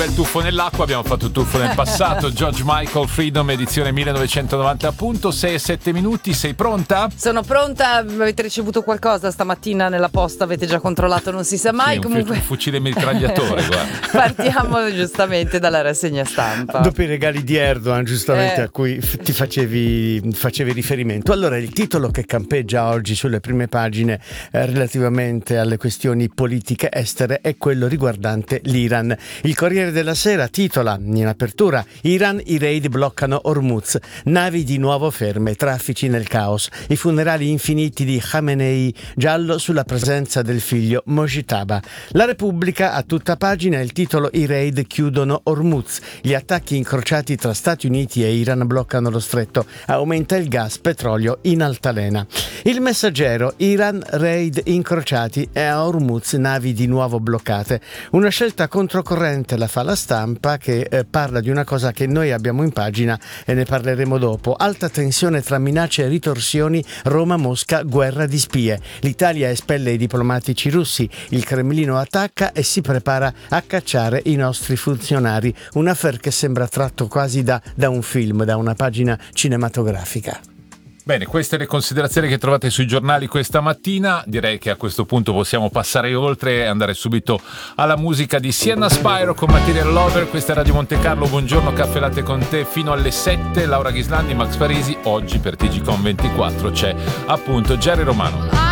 bel tuffo nell'acqua, abbiamo fatto il tuffo nel passato. George Michael, Freedom, edizione 1990 appunto. 6 e 7 minuti, sei pronta? Sono pronta. Avete ricevuto qualcosa stamattina nella posta? Avete già controllato? Non si sa mai. Sì, comunque un fucile mitragliatore, guarda. Partiamo giustamente dalla rassegna stampa. Dopo i regali di Erdogan, giustamente, a cui ti facevi riferimento. Allora, il titolo che campeggia oggi sulle prime pagine relativamente alle questioni politiche estere è quello riguardante l'Iran. Il Corriere della Sera titola in apertura: Iran, i raid bloccano Hormuz, navi di nuovo ferme, traffici nel caos, i funerali infiniti di Khamenei, giallo sulla presenza del figlio Mojtaba. La Repubblica a tutta pagina il titolo: i raid chiudono Hormuz, gli attacchi incrociati tra Stati Uniti e Iran bloccano lo stretto, aumenta il gas, petrolio in altalena. Il Messaggero: Iran, raid incrociati e a Hormuz navi di nuovo bloccate. Una scelta controcorrente la fa La Stampa, che parla di una cosa che noi abbiamo in pagina e ne parleremo dopo. Alta tensione tra minacce e ritorsioni, Roma-Mosca, guerra di spie. L'Italia espelle i diplomatici russi, il Cremlino attacca e si prepara a cacciare i nostri funzionari. Un affair che sembra tratto quasi da un film, da una pagina cinematografica. Bene, queste le considerazioni che trovate sui giornali questa mattina. Direi che a questo punto possiamo passare oltre e andare subito alla musica di Sienna Spyro con Material Lover. Questa è Radio Monte Carlo, buongiorno, caffè latte con te fino alle 7. Laura Ghislandi, Max Parisi. Oggi per TG Con 24 c'è appunto Jerry Romano.